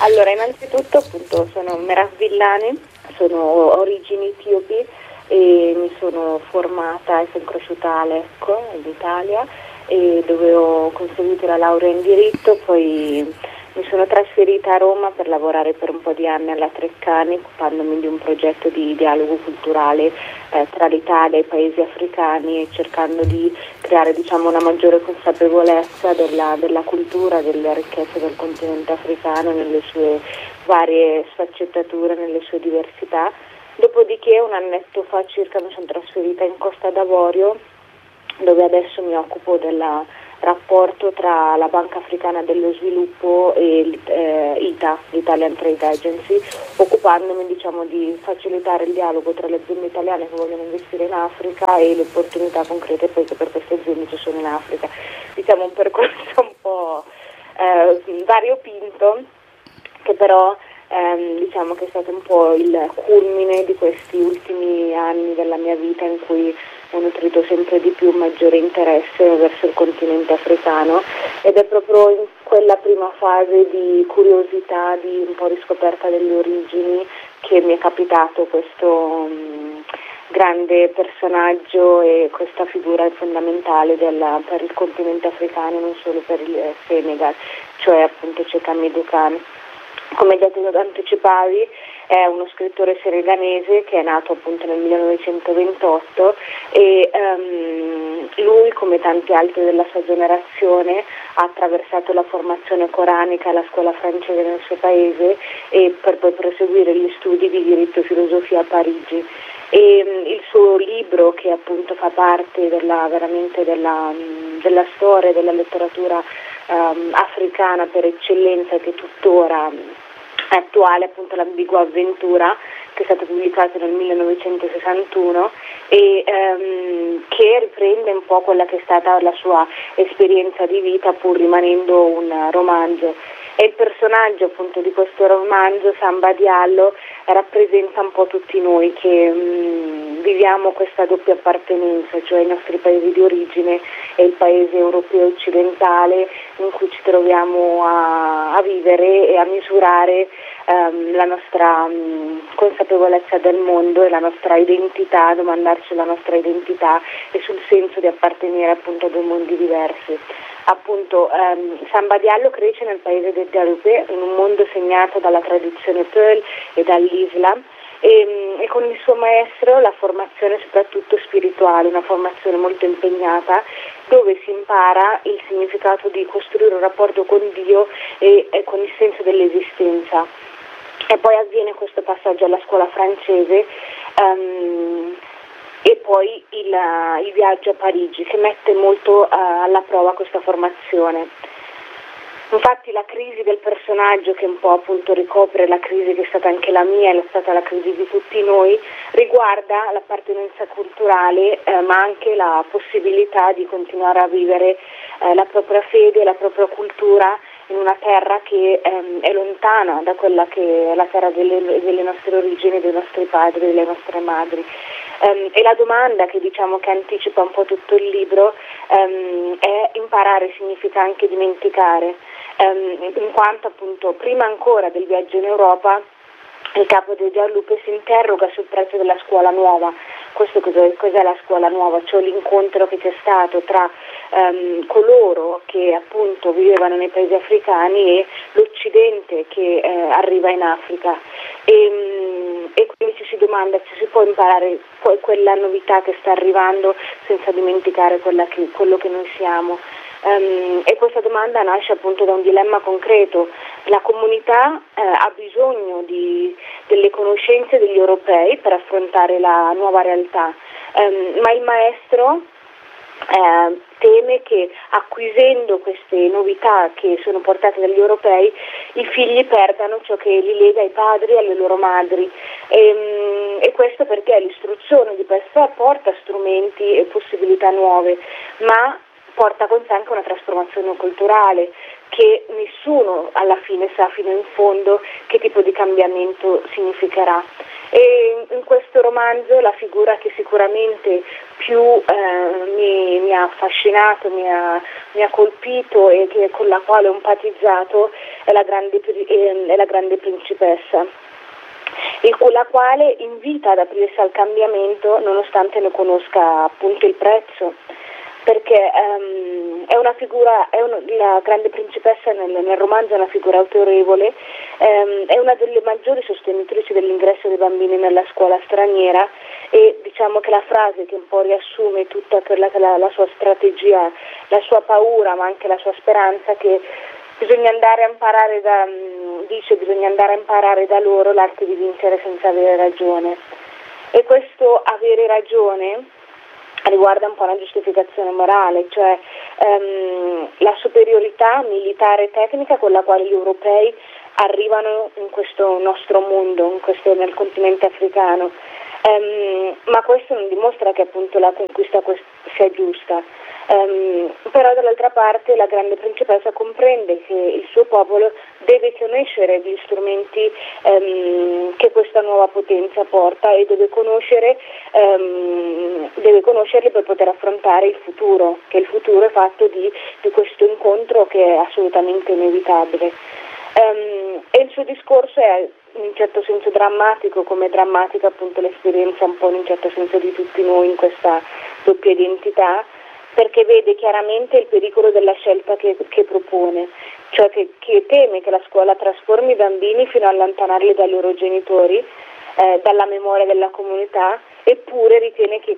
Allora, innanzitutto appunto sono Meraf Villani, ho origini etiopi e mi sono formata e sono cresciuta a Lecco, in Italia, e dove ho conseguito la laurea in diritto, poi mi sono trasferita a Roma per lavorare per un po' di anni alla Treccani, occupandomi di un progetto di dialogo culturale tra l'Italia e i paesi africani e cercando di creare una maggiore consapevolezza della cultura, delle ricchezze del continente africano nelle sue varie sfaccettature, nelle sue diversità. Dopodiché un annetto fa circa mi sono trasferita in Costa d'Avorio, dove adesso mi occupo del rapporto tra la Banca Africana dello Sviluppo e l'ITA, l'Italian Trade Agency, occupandomi di facilitare il dialogo tra le aziende italiane che vogliono investire in Africa e le opportunità concrete poi che per queste aziende ci sono in Africa. Un percorso un po' variopinto, che però che è stato un po' il culmine di questi ultimi anni della mia vita, in cui ho nutrito sempre di più un maggiore interesse verso il continente africano, ed è proprio in quella prima fase di curiosità, di un po' riscoperta delle origini, che mi è capitato questo grande personaggio e questa figura fondamentale per il continente africano, non solo per il Senegal, cioè appunto Cheikh Hamidou Kane. Come già anticipavi, è uno scrittore senegalese che è nato appunto nel 1928 e lui, come tanti altri della sua generazione, ha attraversato la formazione coranica alla scuola francese nel suo paese e per poi proseguire gli studi di diritto e filosofia a Parigi. E il suo libro, che appunto fa parte della storia della letteratura africana per eccellenza, che tuttora è attuale, appunto l'Ambigua Avventura, che è stato pubblicato nel 1961 e che riprende un po' quella che è stata la sua esperienza di vita, pur rimanendo un romanzo. E il personaggio appunto di questo romanzo, Samba Diallo, rappresenta un po' tutti noi che viviamo questa doppia appartenenza, cioè i nostri paesi di origine e il paese europeo occidentale in cui ci troviamo a vivere e a misurare la nostra consapevolezza del mondo e la nostra identità, domandarci la nostra identità e sul senso di appartenere appunto a due mondi diversi. Appunto Samba Diallo cresce nel paese del Dialoupé, in un mondo segnato dalla tradizione Peul e dall'Islam, e con il suo maestro la formazione soprattutto spirituale, una formazione molto impegnata, dove si impara il significato di costruire un rapporto con Dio e con il senso dell'esistenza. E poi avviene questo passaggio alla scuola francese e poi il viaggio a Parigi, che mette molto alla prova questa formazione. Infatti la crisi del personaggio, che un po' appunto ricopre la crisi che è stata anche la mia, è stata la crisi di tutti noi, riguarda l'appartenenza culturale, ma anche la possibilità di continuare a vivere la propria fede, la propria cultura in una terra che è lontana da quella che è la terra delle nostre origini, dei nostri padri, delle nostre madri. E la domanda che che anticipa un po' tutto il libro è: imparare significa anche dimenticare, in quanto appunto prima ancora del viaggio in Europa il capo del Dialoupé si interroga sul prezzo della scuola nuova. Questo cos'è la scuola nuova? Cioè l'incontro che c'è stato tra coloro che appunto vivevano nei paesi africani e l'Occidente che arriva in Africa. E quindi ci si domanda: ci si può imparare poi quella novità che sta arrivando senza dimenticare quello che noi siamo? E questa domanda nasce appunto da un dilemma concreto. La comunità ha bisogno delle conoscenze degli europei per affrontare la nuova realtà, ma il maestro teme che, acquisendo queste novità che sono portate dagli europei, i figli perdano ciò che li lega ai padri e alle loro madri, e questo perché l'istruzione di per sé porta strumenti e possibilità nuove, ma porta con sé anche una trasformazione culturale che nessuno alla fine sa fino in fondo che tipo di cambiamento significherà. E in questo romanzo la figura che sicuramente più mi ha affascinato, mi ha colpito e con la quale ho empatizzato è la grande principessa, la quale invita ad aprirsi al cambiamento nonostante ne conosca appunto il prezzo, perché è una figura, la grande principessa nel romanzo è una figura autorevole, è una delle maggiori sostenitrici dell'ingresso dei bambini nella scuola straniera, e diciamo che la frase che un po' riassume tutta quella che è la sua strategia, la sua paura ma anche la sua speranza, che bisogna andare a imparare da loro l'arte di vincere senza avere ragione. E questo avere ragione riguarda un po' una giustificazione morale, cioè la superiorità militare e tecnica con la quale gli europei arrivano in questo nostro mondo, nel continente africano, ma questo non dimostra che appunto la conquista sia giusta. Però dall'altra parte la grande principessa comprende che il suo popolo deve conoscere gli strumenti che questa nuova potenza porta, e deve conoscerli per poter affrontare il futuro, che il futuro è fatto di questo incontro che è assolutamente inevitabile. E il suo discorso è in un certo senso drammatico, come drammatica appunto l'esperienza un po' in un certo senso di tutti noi in questa doppia identità, perché vede chiaramente il pericolo della scelta che propone, cioè che teme che la scuola trasformi i bambini fino a allontanarli dai loro genitori, dalla memoria della comunità, eppure ritiene che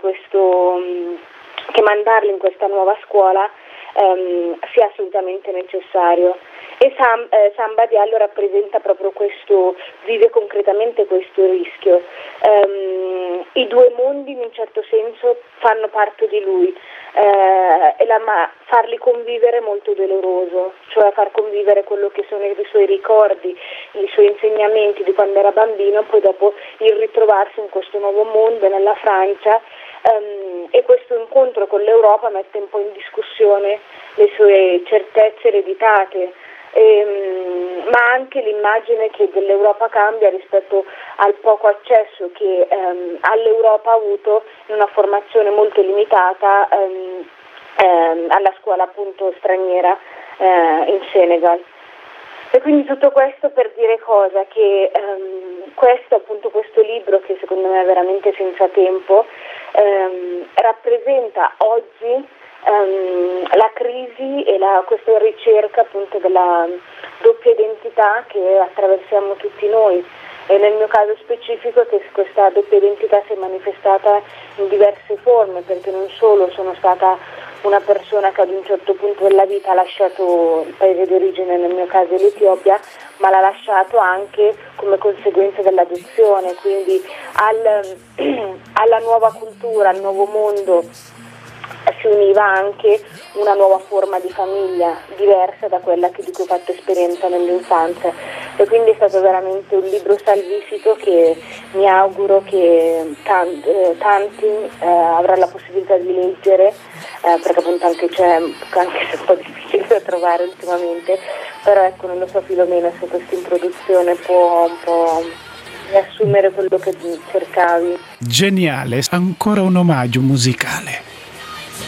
mandarli in questa nuova scuola sia assolutamente necessario. E Samba Diallo rappresenta proprio questo, vive concretamente questo rischio. I due mondi in un certo senso fanno parte di lui, ma farli convivere è molto doloroso, cioè far convivere quello che sono i suoi ricordi, i suoi insegnamenti di quando era bambino, poi dopo il ritrovarsi in questo nuovo mondo nella Francia, e questo incontro con l'Europa mette un po' in discussione le sue certezze ereditate, ma anche l'immagine che dell'Europa cambia rispetto al poco accesso che all'Europa ha avuto in una formazione molto limitata alla scuola appunto straniera in Senegal. E quindi tutto questo per dire cosa? Che questo libro, che secondo me è veramente senza tempo, rappresenta oggi la crisi e questa ricerca appunto della doppia identità che attraversiamo tutti noi, e nel mio caso specifico che questa doppia identità si è manifestata in diverse forme, perché non solo sono stata una persona che ad un certo punto della vita ha lasciato il paese di origine, nel mio caso l'Etiopia, ma l'ha lasciato anche come conseguenza dell'adozione, quindi alla nuova cultura, al nuovo mondo si univa anche una nuova forma di famiglia diversa da quella di cui ho fatto esperienza nell'infanzia, e quindi è stato veramente un libro salvifico che mi auguro che tanti avranno la possibilità di leggere, perché appunto anche se è un po' difficile da trovare ultimamente, però ecco, non lo so Filomena se questa introduzione può un po' riassumere quello che cercavi. Geniale, ancora un omaggio musicale.